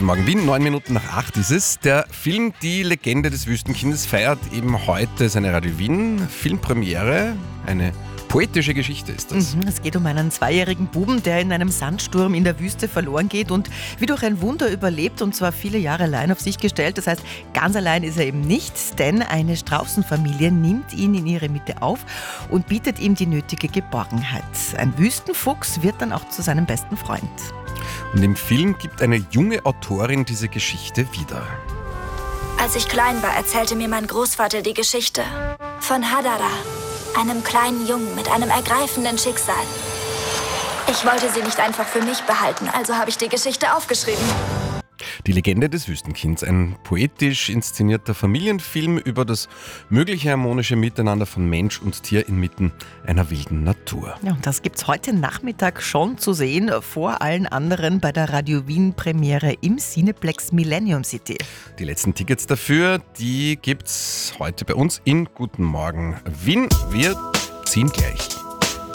Guten Morgen Wien, 8:09 ist es. Der Film Die Legende des Wüstenkindes feiert eben heute seine Radio Wien Filmpremiere. Eine poetische Geschichte ist das. Es geht um einen 2-jährigen Buben, der in einem Sandsturm in der Wüste verloren geht und wie durch ein Wunder überlebt, und zwar viele Jahre allein auf sich gestellt. Das heißt, ganz allein ist er eben nicht, denn eine Straußenfamilie nimmt ihn in ihre Mitte auf und bietet ihm die nötige Geborgenheit. Ein Wüstenfuchs wird dann auch zu seinem besten Freund. Und im Film gibt eine junge Autorin diese Geschichte wieder. Als ich klein war, erzählte mir mein Großvater die Geschichte von Hadara, einem kleinen Jungen mit einem ergreifenden Schicksal. Ich wollte sie nicht einfach für mich behalten, also habe ich die Geschichte aufgeschrieben. Die Legende des Wüstenkinds, ein poetisch inszenierter Familienfilm über das mögliche harmonische Miteinander von Mensch und Tier inmitten einer wilden Natur. Ja, und das gibt's heute Nachmittag schon zu sehen, vor allen anderen bei der Radio Wien Premiere im Cineplex Millennium City. Die letzten Tickets dafür, die gibt's heute bei uns in Guten Morgen Wien. Wir ziehen gleich.